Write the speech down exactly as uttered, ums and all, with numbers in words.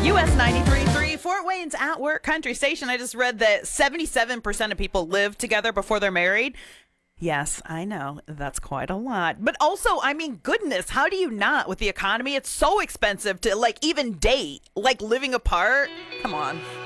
U S ninety-three point three, Fort Wayne's At Work Country Station. I just read that seventy-seven percent of people live together before they're married. Yes, I know. That's quite a lot. But also, I mean, goodness, how do you not with the economy? It's so expensive to, like, even date, like, living apart. Come on.